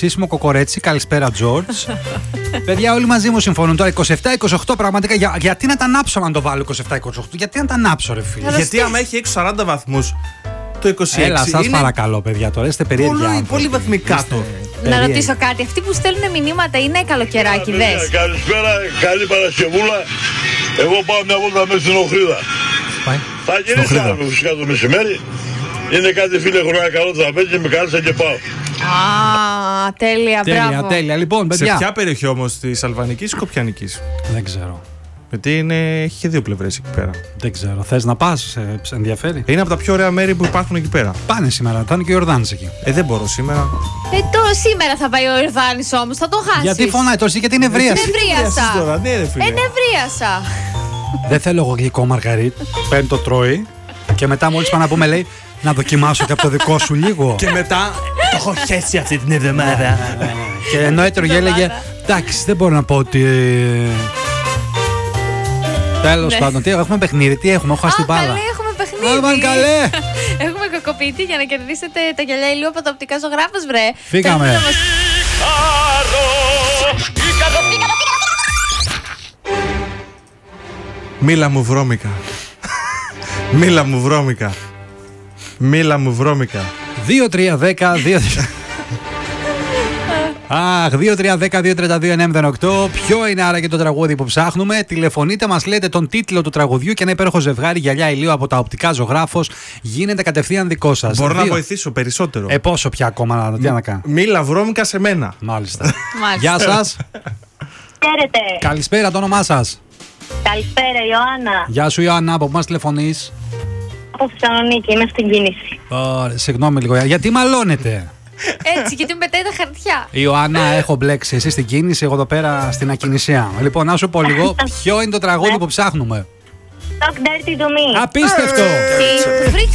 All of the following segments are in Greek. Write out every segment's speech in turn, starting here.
ψήσιμο κοκορέτσι. Καλησπέρα, George. Παιδιά, όλοι μαζί μου συμφωνούν. Τώρα 27-28 πραγματικά. Γιατί να τα ανάψω να το βάλω 27-28? Γιατί να τα ανάψω, ρε φίλε? Γιατί άμα έχει έξω 40 βαθμούς το 26. Έλα, σας παρακαλώ, παιδιά, τώρα είστε περίεργοι. Πολύ βαθμοί κάτω. Να ρωτήσω κάτι. Αυτοί που στέλνουν μηνύματα είναι καλοκαιράκηδες? Καλησπέρα, καλή Παρασκευούλα. Εγώ πάω μια βόλτα μέσα στην Οχρίδα. Θα γυρίσει αύριο φυσικά το μεσημέρι. Είναι κάτι φίλε, έχω ένα καλό τραπέζι και με κάλεσα και πάω. Α, τέλεια, μπράβο. Τέλεια. Λοιπόν, παιδιά. Σε ποια περιοχή όμως, της Αλβανικής ή Σκοπιανικής? Δεν ξέρω. Γιατί έχει και δύο πλευρές εκεί πέρα. Δεν ξέρω. Θες να πας, σε ενδιαφέρει? Είναι από τα πιο ωραία μέρη που υπάρχουν εκεί πέρα. Πάνε σήμερα, θα είναι και ο Ιορδάνης εκεί. Δεν μπορώ σήμερα. Σήμερα θα πάει ο Ιορδάνης όμως, θα τον χάσεις. Γιατί φωνάει τώρα, γιατί νευρίασε? Νευρίασα. Δεν θέλω εγώ γλυκό Μαργαρίτ. Παίρνει το τρώει και μετά μόλις πάμε να πούμε λέει να δοκιμάσω και από το δικό σου λίγο. Και μετά το έχω χέσει αυτή την εβδομάδα. Και ενώ έτρωγε έλεγε εντάξει, δεν μπορώ να πω ότι. Τέλος πάντων, τι έχουμε παιχνίδι, τι έχουμε, έχω χάσει την μπάλα. Καλέ, έχουμε παιχνίδι. Καλέ. Έχουμε κακοποιητή για να κερδίσετε τα γυαλιά ηλίου από το οπτικά ζωγράφος, βρε. Φύγαμε. Μίλα μου βρώμικα. Μίλα μου βρώμικα. Μίλα μου βρώμικα. 2-3-10-2. Αχ, 2-3-10-2-32-9-08. Ποιο είναι άραγε το τραγούδι που ψάχνουμε? Τηλεφωνείτε, μας λέτε τον τίτλο του τραγουδιού και ένα υπέροχο ζευγάρι γυαλιά ηλίου από τα οπτικά ζωγράφος γίνεται κατευθείαν δικό σας. Μπορώ να βοηθήσω περισσότερο. Πόσο πια ακόμα, τι να κάνω. Μίλα βρώμικα σε μένα. Μάλιστα. Γεια σας. Χαίρετε. Καλησπέρα, το όνομά σας? Καλησπέρα, Ιωάννα. Γεια σου, Ιωάννα, από πού μας τηλεφωνείς? Από Θεσσαλονίκη, είμαι στην κίνηση. Συγγνώμη λίγο, γιατί μαλώνετε? Έτσι, γιατί με πετάει τα χαρτιά. Ιωάννα, έχω μπλέξει. Εσύ στην κίνηση, εγώ εδώ πέρα στην ακινησία. Λοιπόν, να σου πω λίγο, ποιο είναι το τραγούδι που ψάχνουμε? Talk Dirty to Me. Απίστευτο! Τι, βρήκε.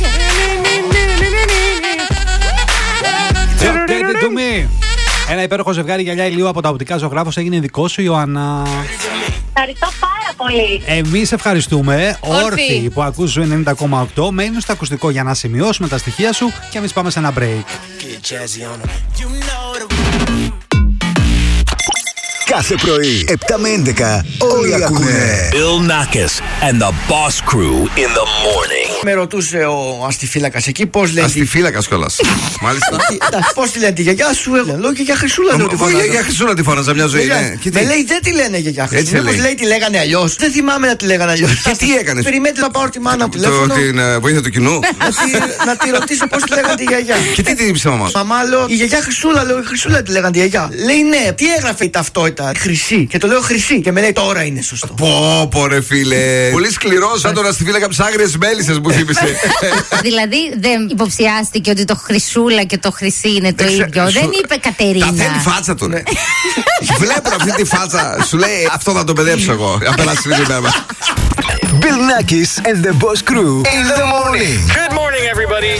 Talk Dirty to Me. Ένα υπέροχο ζευγάρι γυαλιά ηλίου από τα οπτικά ζωγράφος έγινε δικό σου, Ιωάννα. Ευχαριστώ πάρα πολύ. Εμείς ευχαριστούμε. Όρθιοι που ακούς Ζου 90,8. Μένουν στο ακουστικό για να σημειώσουμε τα στοιχεία σου και εμείς πάμε σε ένα break. Κάθε πρωί, 7 με 11, όλοι ακούνε. Bill Nackis and the Boss Crew in the morning. Με ρωτούσε ο αστιφύλακας εκεί πώς λέει. Αστιφύλακας κιόλας. Μάλιστα. Πώς τη λένε τη γιαγιά σου? Λέω και για Χρυσούλα. Εγώ για Χρυσούλα τη φώναζα μια ζωή. Με λέει δεν τη λένε για Χρυσούλα. Μήπως λέει τη λέγανε αλλιώς? Δεν θυμάμαι να τη λέγανε αλλιώς. Και τι έκανες? Περιμένετε να πάρω τη μάνα μου τηλέφωνο. Την βοήθεια του κοινού. Να τη ρωτήσω πώς τη λέγανε τη γιαγιά. Και τι την είπε μαμά? Μαμά, λέω η γιαγιά Χρυσούλα, λέω η Χρυσούλα τη λέγανε τη γιαγιά. Λέει ναι, τι έγραφε η ταυτότητα? Χρυσή. Και το λέω Χρυσή. Και με λέει τώρα είναι σωστό. Πω ρε φίλε. Πολύ σκληρό σαν τον αστιφύλακα από τις άγριες μέλισσες που θύμισε. Δηλαδή δεν υποψιάστηκε ότι το Χρυσούλα και το Χρυσή είναι το ίδιο? Δεν είπε Κατερίνα. Τα θέλει φάτσα του. Βλέπω αυτή τη φάτσα. Σου λέει αυτό θα το παιδέψω εγώ. Απέλα στη μέρα. Bill Nackis and the Boss Crew in the morning. Good morning, everybody.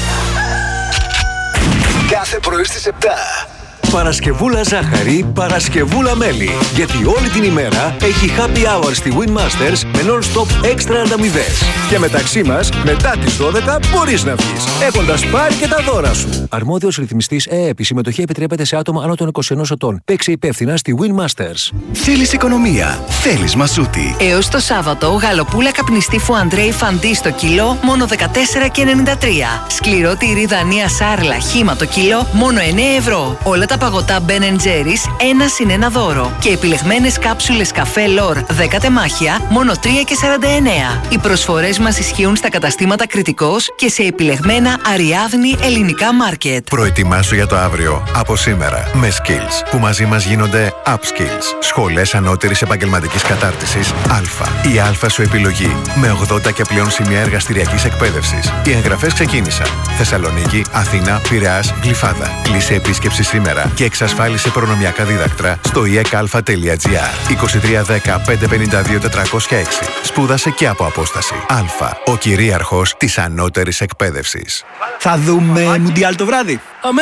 Κάθε πρωί στις 7. Παρασκευούλα ζάχαρη, Παρασκευούλα μέλι. Γιατί όλη την ημέρα έχει happy hour στη Winmasters με non-stop έξτρα ανταμοιβές. Και μεταξύ μας, μετά τις 12 μπορείς να βγεις, έχοντας πάρει και τα δώρα σου. Αρμόδιος ρυθμιστής ΕΕΠ. Η συμμετοχή επιτρέπεται σε άτομα άνω των 21 ετών. Παίξε υπεύθυνα στη Winmasters. Θέλεις οικονομία, θέλεις μασούτη. Έως το Σάββατο, γαλοπούλα καπνιστή Φουαντρέι φαντί στο κιλό, μόνο 14,93. Σκληρό τυρί Δανία Σάρλα, χύμα το κιλό, μόνο 9 ευρώ. Όλα τα παγωτά Ben Jerry's 1+1 δώρο. Και επιλεγμένες κάψουλες καφέ Λορ 10 τεμάχια, μόνο 3,49. Οι προσφορές μας ισχύουν στα καταστήματα Κρητικός και σε επιλεγμένα Αριάδνη ελληνικά μάρκετ. Προετοιμάσου για το αύριο από σήμερα με Skills, που μαζί μας γίνονται Upskills. Σχολές ανώτερης επαγγελματικής κατάρτισης Α. Η Α σου επιλογή με 80 και πλέον σημεία εργαστηριακής εκπαίδευσης. Οι εγγραφές ξεκίνησαν. Θεσσαλονίκη, Αθήνα, Πειραιάς, Γλυφάδα. Κλείσε επίσκεψη σήμερα και εξασφάλισε προνομιακά δίδακτρα στο ekalfa.gr. 2310 552 406. Σπούδασε και από απόσταση. Α. Ο κυρίαρχος της ανώτερης εκπαίδευσης. Θα δούμε Μουντιάλ το βράδυ. Αμέ,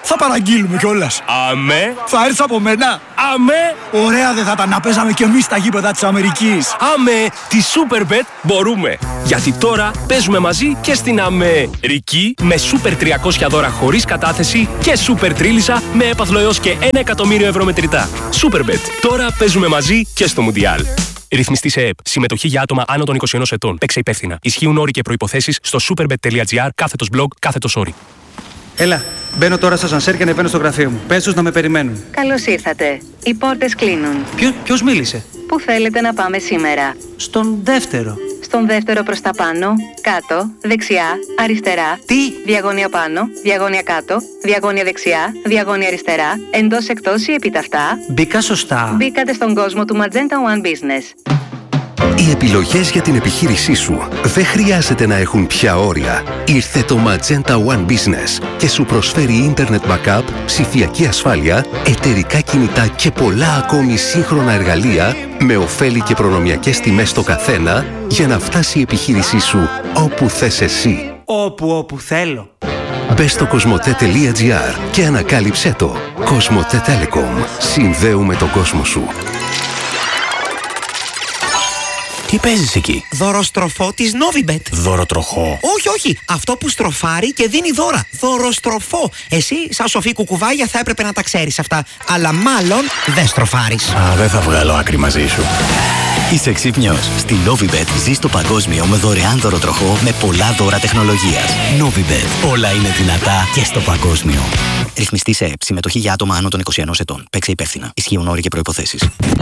Θα παραγγείλουμε κιόλας. Αμέ. Θα έρθει από μένα. Αμέ. Ωραία δεν θα ήταν να παίζαμε κι εμείς στα γήπεδα της Αμερικής. Αμέ. Τη Superbet μπορούμε. Γιατί τώρα παίζουμε μαζί και στην Αμερική με Super 300 δώρα χωρίς κατάθεση και Super Τρίλισσα με έπαθλο έως και 1 εκατομμύριο ευρώ μετρητά. Superbet. Τώρα παίζουμε μαζί και στο Μουντιάλ. Ρυθμιστή σε ΕΠ. Συμμετοχή για άτομα άνω των 21 ετών. Παίξε υπεύθυνα. Ισχύουν όροι και προϋποθέσεις στο superbet.gr/blog/. Έλα, μπαίνω τώρα στο ασανσέρ και ανεβαίνω στο γραφείο μου. Πες τους να με περιμένουν. Καλώς ήρθατε. Οι πόρτες κλείνουν. Ποιος μίλησε? Πού θέλετε να πάμε σήμερα? Στον δεύτερο. Στον δεύτερο προς τα πάνω, κάτω, δεξιά, αριστερά. Τι? Διαγώνια πάνω, διαγώνια κάτω, διαγώνια δεξιά, διαγώνια αριστερά, εντός εκτός ή επιταυτά. Μπήκα σωστά. Μπήκατε στον κόσμο του Magenta One Business. Οι επιλογές για την επιχείρησή σου δεν χρειάζεται να έχουν πια όρια. Ήρθε το Magenta One Business και σου προσφέρει Internet Backup, ψηφιακή ασφάλεια, εταιρικά κινητά και πολλά ακόμη σύγχρονα εργαλεία με ωφέλη και προνομιακές τιμές στο καθένα για να φτάσει η επιχείρησή σου όπου θες εσύ. Όπου θέλω. Μπες στο cosmote.gr και ανακάλυψέ το. Cosmote Telecom. Συνδέουμε τον κόσμο σου. Τι παίζεις εκεί? Δωροστροφό της Novibet. Δωροτροχό? Όχι. Αυτό που στροφάρει και δίνει δώρα. Δωροστροφό. Εσύ, σαν σοφή κουκουβάγια, θα έπρεπε να τα ξέρεις αυτά. Αλλά μάλλον δεν στροφάρεις. Δεν θα βγάλω άκρη μαζί σου. Είσαι ξύπνιος. Στη Novibet ζεις το παγκόσμιο με δωρεάν δωροτροχό με πολλά δώρα τεχνολογίας. Novibet. Όλα είναι δυνατά και στο παγκόσμιο. Ρυθμιστή σε ΕΠ. Συμμετοχή για άτομα άνω των 21 ετών. Παίξε υπεύθυνα. Ισχύουν όροι και προϋποθέσεις.